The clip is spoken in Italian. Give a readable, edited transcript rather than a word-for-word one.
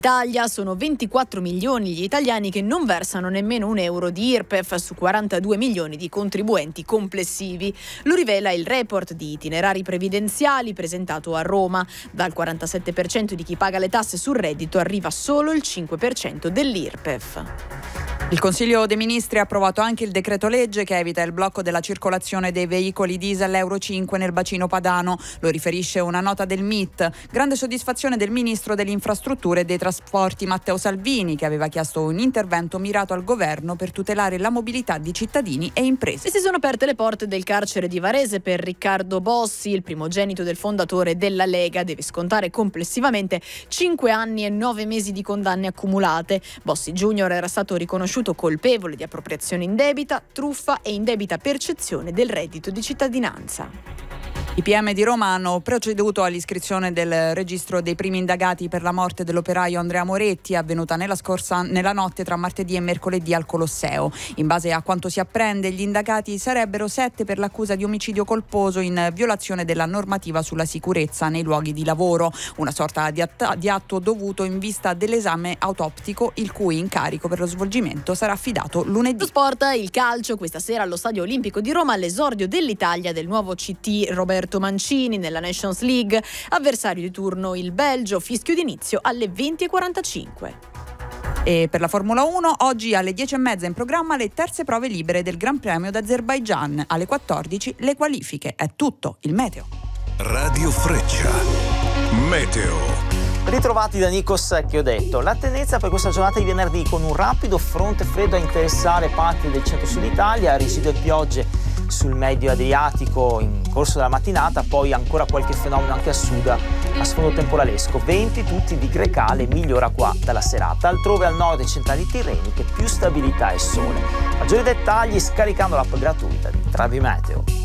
Italia sono 24 milioni gli italiani che non versano nemmeno €1 di IRPEF su 42 milioni di contribuenti complessivi. Lo rivela il report di itinerari previdenziali presentato a Roma. Dal 47% di chi paga le tasse sul reddito arriva solo il 5% dell'IRPEF. Il Consiglio dei Ministri ha approvato anche il decreto legge che evita il blocco della circolazione dei veicoli diesel Euro 5 nel bacino padano. Lo riferisce una nota del MIT. Grande soddisfazione del Ministro delle Infrastrutture e dei Trasporti Matteo Salvini, che aveva chiesto un intervento mirato al governo per tutelare la mobilità di cittadini e imprese. E si sono aperte le porte del carcere di Varese per Riccardo Bossi, il primogenito del fondatore della Lega. Deve scontare complessivamente 5 anni e 9 mesi di condanne accumulate. Bossi Junior era stato riconosciuto colpevole di appropriazione indebita, truffa e indebita percezione del reddito di cittadinanza. I PM di Roma hanno proceduto all'iscrizione del registro dei primi indagati per la morte dell'operaio Andrea Moretti, avvenuta nella notte tra martedì e mercoledì al Colosseo. In base a quanto si apprende, gli indagati sarebbero 7 per l'accusa di omicidio colposo in violazione della normativa sulla sicurezza nei luoghi di lavoro, una sorta di atto dovuto in vista dell'esame autoptico, il cui incarico per lo svolgimento sarà affidato lunedì. Lo sport, il calcio, questa sera allo Stadio Olimpico di Roma l'esordio dell'Italia del nuovo CT Roberto Mancini nella Nations League, avversario di turno il Belgio, fischio d'inizio alle 20:45. E per la Formula 1 oggi alle 10:30 in programma le terze prove libere del Gran Premio d'Azerbaigian, alle 14 le qualifiche. È tutto, il meteo. Radio Freccia, meteo. Ritrovati da Nico Secchi, ho detto. La tendenza per questa giornata di venerdì, con un rapido fronte freddo a interessare parti del centro-sud Italia, residue piogge sul medio Adriatico in corso della mattinata, poi ancora qualche fenomeno anche a sud a sfondo temporalesco. Venti tutti di Grecale, migliora qua dalla serata. Altrove al nord e centrali tirreniche più stabilità e sole. Maggiori dettagli scaricando l'app gratuita di Travi Meteo.